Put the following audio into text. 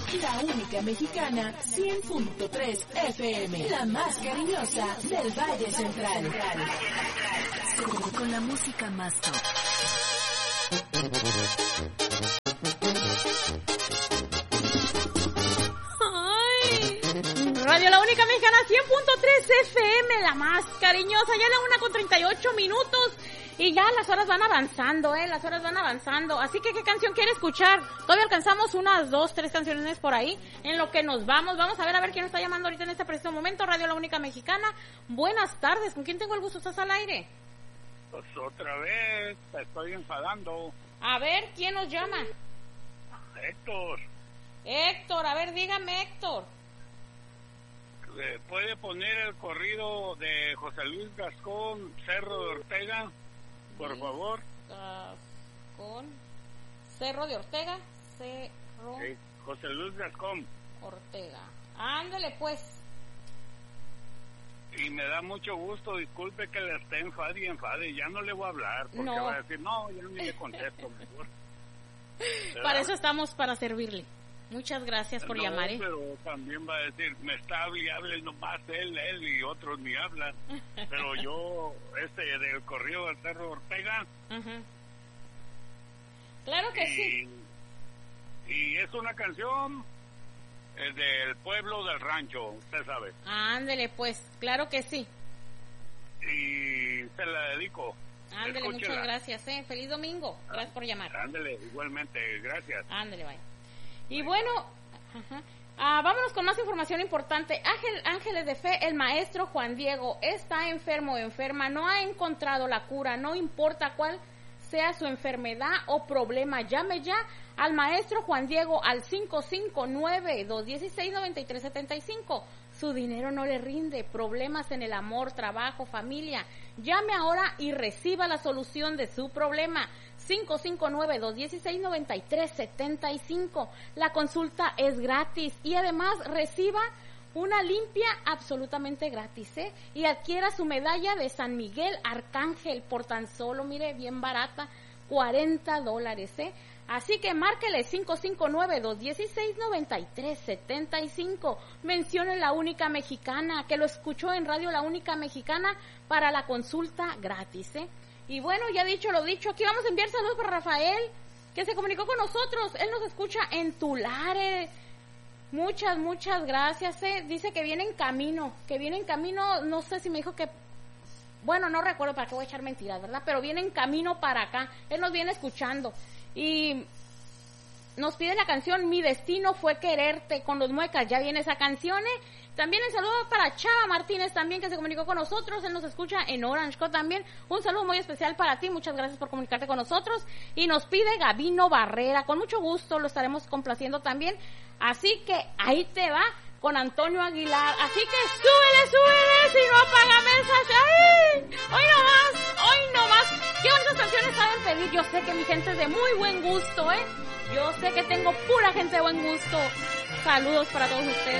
La única mexicana, 100.3 FM, la más cariñosa del Valle Central. Con la música más top. Ay, Radio La Única Mexicana, 100.3 FM, la más cariñosa. Ya la 1:38. Y ya las horas van avanzando, las horas van avanzando. Así que, ¿qué canción quiere escuchar? Todavía alcanzamos unas 2, 3 canciones por ahí. En lo que nos vamos, vamos a ver quién está llamando ahorita en este preciso momento. Radio La Única Mexicana. Buenas tardes, ¿con quién tengo el gusto? ¿Estás al aire? Pues otra vez, te estoy enfadando. A ver, ¿quién nos llama? Héctor, a ver, dígame, Héctor. ¿Puede poner el corrido de José Luis Gascón, Cerro de Ortega? Por favor. Con Cerro de Ortega. Sí, José Luis Gascón Ortega. Ándale pues. Y me da mucho gusto, disculpe que le esté enfade, ya no le voy a hablar, porque no. Va a decir, no, yo ni le contesto mejor. Para eso estamos, para servirle. Muchas gracias por llamar. Pero también va a decir, me está hablando nomás él y otros ni hablan. Pero yo, del corrido del Cerro de Ortega. Uh-huh. Claro que sí. Y es una canción del pueblo del rancho, usted sabe. Ándele pues, claro que sí. Y se la dedico. Ándele, muchas gracias, feliz domingo, gracias por llamar. Ándele, igualmente, gracias. Ándele, vaya. Y bueno, vámonos con más información importante. Ángeles de Fe, el maestro Juan Diego está enfermo o enferma, no ha encontrado la cura, no importa cuál sea su enfermedad o problema, llame ya al maestro Juan Diego al 559-216-9375. Su dinero no le rinde, problemas en el amor, trabajo, familia. Llame ahora y reciba la solución de su problema. 559-216-9375. La consulta es gratis y además reciba una limpia absolutamente gratis, y adquiera su medalla de San Miguel Arcángel por tan solo, mire, bien barata, $40, Así que márquele 559-216-9375. Mencione La Única Mexicana, que lo escuchó en Radio La Única Mexicana para la consulta gratis, Y bueno, ya dicho lo dicho, aquí vamos a enviar saludos para Rafael, que se comunicó con nosotros. Él nos escucha en Tulare. Muchas gracias, Dice que viene en camino, no sé si me dijo que... Bueno, no recuerdo, para qué voy a echar mentiras, ¿verdad? Pero viene en camino para acá, él nos viene escuchando. Y nos pide la canción Mi Destino Fue Quererte con los Muecas, ya viene esa canción, También el saludo para Chava Martínez también, que se comunicó con nosotros, él nos escucha en Orange Co también. Un saludo muy especial para ti, muchas gracias por comunicarte con nosotros. Y nos pide Gabino Barrera, con mucho gusto lo estaremos complaciendo también. Así que ahí te va con Antonio Aguilar. Así que súbele, si no apaga mensaje. ¡Ay! Hoy nomás. ¿Qué bonitas canciones saben pedir? Yo sé que mi gente es de muy buen gusto, Yo sé que tengo pura gente de buen gusto. Saludos para todos ustedes.